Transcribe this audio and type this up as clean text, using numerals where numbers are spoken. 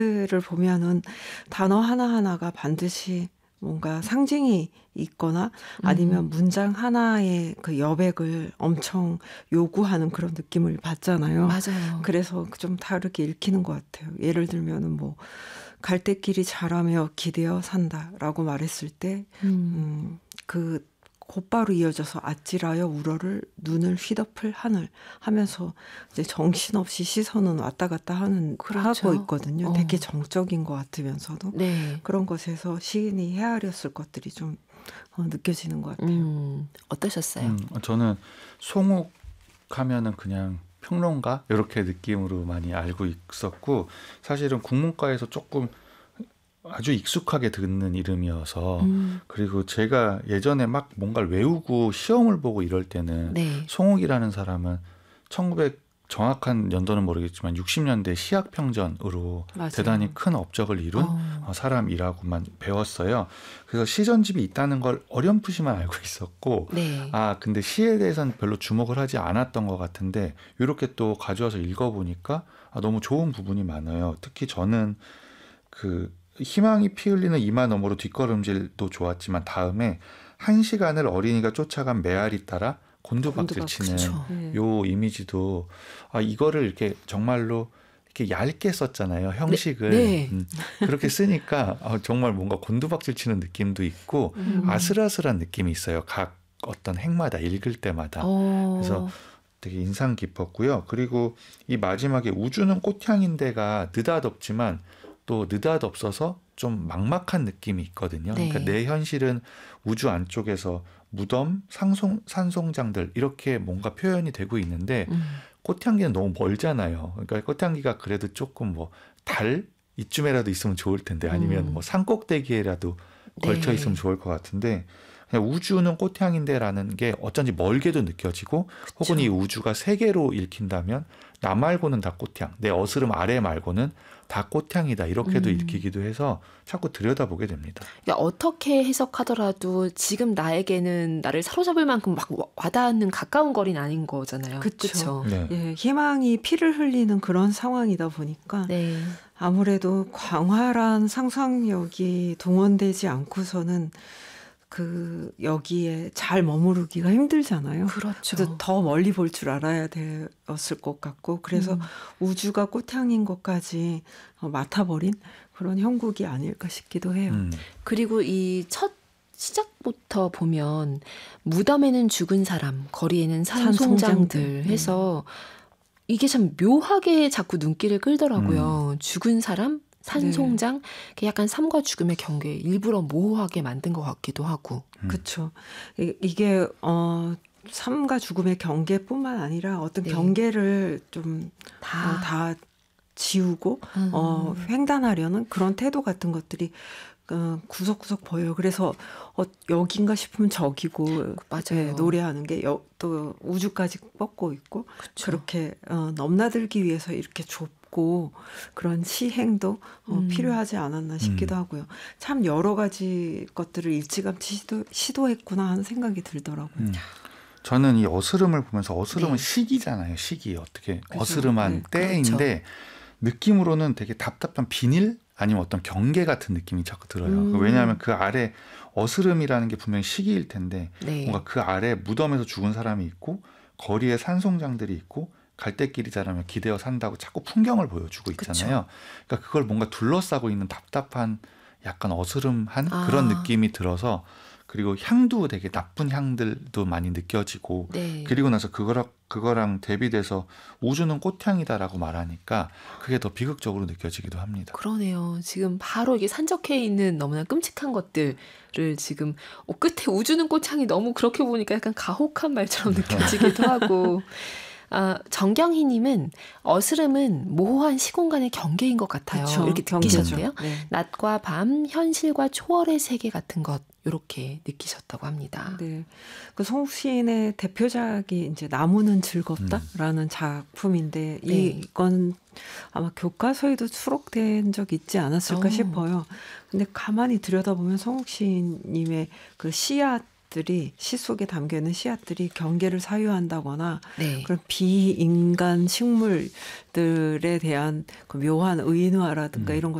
를 보면은 단어 하나하나가 반드시 뭔가 상징이 있거나 아니면 문장 하나의 그 여백을 엄청 요구하는 그런 느낌을 받잖아요. 맞아요. 그래서 좀 다르게 읽히는 것 같아요. 예를 들면은 뭐 갈대길이 자라며 기대어 산다라고 말했을 때 그 곧바로 이어져서 아찔하여 우러를 눈을 휘덮을 하늘 하면서 이제 정신없이 시선은 왔다 갔다 하고 그렇죠. 있거든요. 되게 정적인 것 같으면서도 네. 그런 것에서 시인이 헤아렸을 것들이 좀 느껴지는 것 같아요. 어떠셨어요? 저는 송욱 하면은 그냥 평론가 이렇게 느낌으로 많이 알고 있었고 사실은 국문과에서 조금 아주 익숙하게 듣는 이름이어서 그리고 제가 예전에 막 뭔가를 외우고 시험을 보고 이럴 때는 네. 송욱이라는 사람은 1900 정확한 연도는 모르겠지만 60년대 시학평전으로 맞아요. 대단히 큰 업적을 이룬 사람이라고만 배웠어요. 그래서 시전집이 있다는 걸 어렴풋이만 알고 있었고 네. 근데 시에 대해서는 별로 주목을 하지 않았던 것 같은데 이렇게 또 가져와서 읽어보니까 너무 좋은 부분이 많아요. 특히 저는 그 희망이 피 흘리는 이마 너머로 뒷걸음질도 좋았지만 다음에 1시간을 어린이가 쫓아간 메아리 따라 곤두박질 치는 그쵸. 요 이미지도 이거를 이렇게 정말로 이렇게 얇게 썼잖아요. 형식을. 네. 그렇게 쓰니까 정말 뭔가 곤두박질 치는 느낌도 있고 아슬아슬한 느낌이 있어요. 각 어떤 행마다 읽을 때마다. 그래서 되게 인상 깊었고요. 그리고 이 마지막에 우주는 꽃향인데가 느닷없지만 또 느닷없어서 좀 막막한 느낌이 있거든요. 네. 그러니까 내 현실은 우주 안쪽에서 무덤, 산송장들 이렇게 뭔가 표현이 되고 있는데 꽃향기는 너무 멀잖아요. 그러니까 꽃향기가 그래도 조금 뭐 달 이쯤에라도 있으면 좋을 텐데 아니면 뭐 산꼭대기에라도 걸쳐 있으면 좋을 것 같은데 그냥 우주는 꽃향인데라는 게 어쩐지 멀게도 느껴지고 혹은 이 우주가 세 개로 읽힌다면 나 말고는 다 꽃향, 내 어스름 아래 말고는 다 꽃향이다 이렇게도 읽히기도 해서 자꾸 들여다보게 됩니다. 그러니까 어떻게 해석하더라도 지금 나에게는 나를 사로잡을 만큼 막 와닿는 가까운 거리는 아닌 거잖아요. 그렇죠. 네. 예, 희망이 피를 흘리는 그런 상황이다 보니까 네. 아무래도 광활한 상상력이 동원되지 않고서는 그 여기에 잘 머무르기가 힘들잖아요. 그렇죠. 그래서 더 멀리 볼 줄 알아야 되었을 것 같고 그래서 우주가 꽃향인 것까지 맡아버린 그런 형국이 아닐까 싶기도 해요. 그리고 이 첫 시작부터 보면 무덤에는 죽은 사람, 거리에는 산송장들 해서 이게 참 묘하게 자꾸 눈길을 끌더라고요. 죽은 사람, 산송장, 약간 삶과 죽음의 경계 일부러 모호하게 만든 것 같기도 하고. 그렇죠. 이게 삶과 죽음의 경계뿐만 아니라 어떤 네. 경계를 좀 다 지우고 횡단하려는 그런 태도 같은 것들이 구석구석 보여요. 그래서 여긴가 싶으면 저기고 맞아요. 네, 노래하는 게 또 우주까지 뻗고 있고 그쵸. 그렇게 넘나들기 위해서 이렇게 좁고 그런 시행도 필요하지 않았나 싶기도 하고요. 참 여러 가지 것들을 일찌감치 시도했구나 하는 생각이 들더라고요. 저는 이 어스름을 보면서 어스름은 네. 시기잖아요. 시기 어떻게 그죠. 어스름한 네, 때인데 그렇죠. 느낌으로는 되게 답답한 비닐 아니면 어떤 경계 같은 느낌이 자꾸 들어요. 왜냐하면 그 아래 어스름이라는 게 분명히 시기일 텐데 네. 뭔가 그 아래 무덤에서 죽은 사람이 있고 거리에 산송장들이 있고 갈대길이 자라면 기대어 산다고 자꾸 풍경을 보여주고 있잖아요. 그러니까 그걸 뭔가 둘러싸고 있는 답답한 약간 어스름한 그런 느낌이 들어서 그리고 향도 되게 나쁜 향들도 많이 느껴지고 네. 그리고 나서 그거랑 대비돼서 우주는 꽃향이다라고 말하니까 그게 더 비극적으로 느껴지기도 합니다. 그러네요. 지금 바로 이게 산적해 있는 너무나 끔찍한 것들을 지금 끝에 우주는 꽃향이 너무 그렇게 보니까 약간 가혹한 말처럼 느껴지기도 하고 정경희님은 어스름은 모호한 시공간의 경계인 것 같아요. 그쵸, 이렇게 경계죠. 느끼셨네요. 네. 낮과 밤, 현실과 초월의 세계 같은 것 이렇게 느끼셨다고 합니다. 네, 그 송욱 시인의 대표작이 이제 나무는 즐겁다라는 작품인데 이건 아마 교과서에도 수록된 적 있지 않았을까 싶어요. 근데 가만히 들여다보면 송욱 시인님의 그 씨앗 씨앗들이 시 속에 담겨 있는 씨앗들이 경계를 사유한다거나 네. 그런 비인간 식물들에 대한 그 묘한 의인화라든가 이런 것